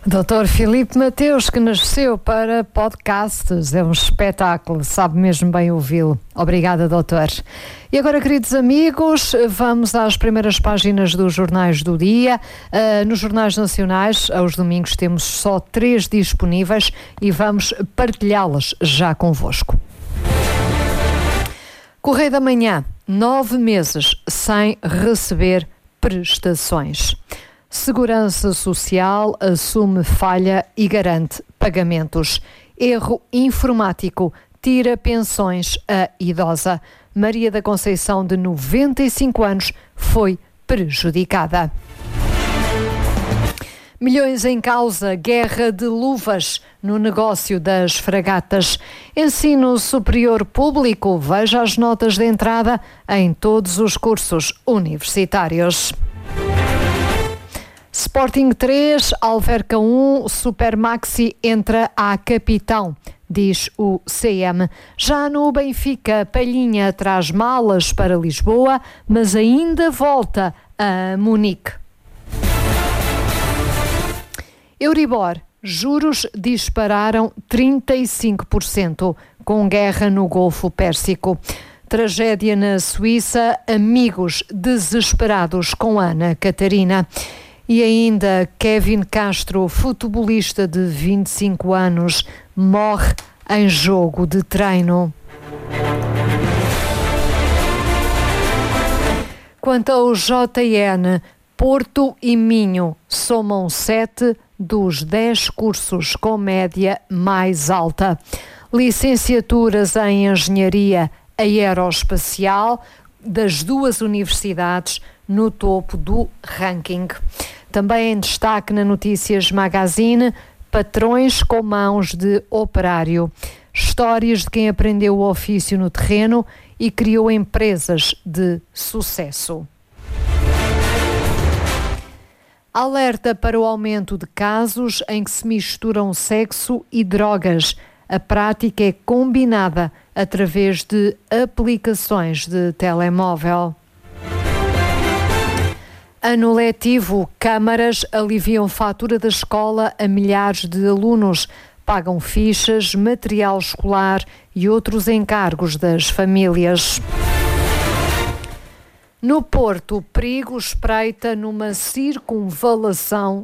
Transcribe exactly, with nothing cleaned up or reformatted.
doutor Filipe Mateus, que nasceu para podcasts, é um espetáculo, sabe mesmo bem ouvi-lo. Obrigada, doutor. E agora, queridos amigos, vamos às primeiras páginas dos jornais do dia. Uh, nos jornais nacionais, aos domingos, temos só três disponíveis e vamos partilhá-las já convosco. Correio da Manhã, nove meses sem receber prestações. Segurança Social assume falha e garante pagamentos. Erro informático tira pensões a idosa. Maria da Conceição, de noventa e cinco anos, foi prejudicada. Milhões em causa, guerra de luvas no negócio das fragatas. Ensino superior público, veja as notas de entrada em todos os cursos universitários. Sporting três, Alverca um, Supermaxi entra à capitão, diz o C M. Já no Benfica, Palhinha traz malas para Lisboa, mas ainda volta a Munique. Euribor, juros dispararam trinta e cinco por cento, com guerra no Golfo Pérsico. Tragédia na Suíça, amigos desesperados com Ana Catarina. E ainda Kevin Castro, futebolista de vinte e cinco anos, morre em jogo de treino. Quanto ao J N, Porto e Minho somam sete dos dez cursos com média mais alta. Licenciaturas em Engenharia Aeroespacial das duas universidades no topo do ranking. Também em destaque na Notícias Magazine, patrões com mãos de operário. Histórias de quem aprendeu o ofício no terreno e criou empresas de sucesso. Alerta para o aumento de casos em que se misturam sexo e drogas. A prática é combinada através de aplicações de telemóvel. Ano letivo, câmaras aliviam fatura da escola a milhares de alunos, pagam fichas, material escolar e outros encargos das famílias. No Porto, perigo espreita numa circunvalação